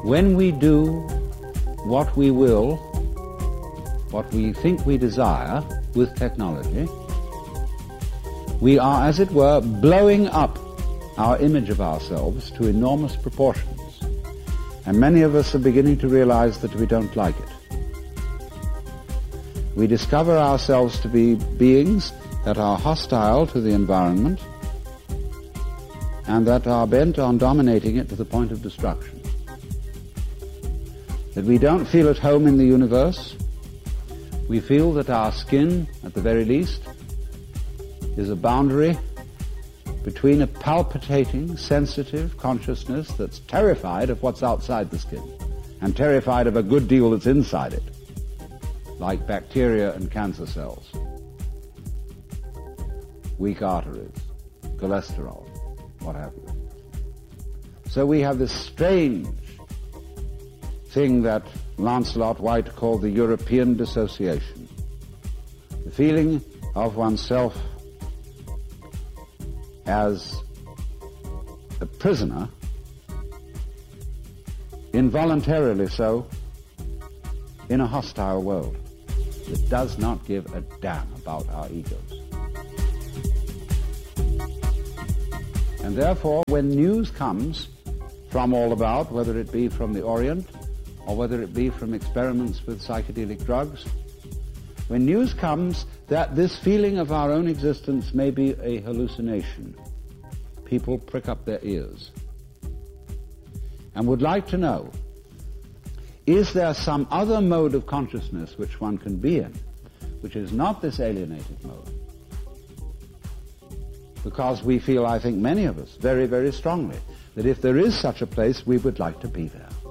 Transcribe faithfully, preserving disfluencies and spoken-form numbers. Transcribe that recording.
When we do what we will, what we think we desire with technology, we are, as it were, blowing up our image of ourselves to enormous proportions. And many of us are beginning to realize that we don't like it. We discover ourselves to be beings that are hostile to the environment and that are bent on dominating it to the point of destruction. That we don't feel at home in the universe. We feel that our skin, at the very least, is a boundary between a palpitating, sensitive consciousness that's terrified of what's outside the skin and terrified of a good deal that's inside it, like bacteria and cancer cells, weak arteries, cholesterol, what have you. So we have this strange thing that Lancelot White called the European dissociation, the feeling of oneself as a prisoner, involuntarily so, in a hostile world that does not give a damn about our egos. And therefore, when news comes from all about, whether it be from the Orient or whether it be from experiments with psychedelic drugs, when news comes that this feeling of our own existence may be a hallucination, people prick up their ears and would like to know, is there some other mode of consciousness which one can be in, which is not this alienated mode? Because we feel, I think many of us, very, very strongly, that if there is such a place, we would like to be there.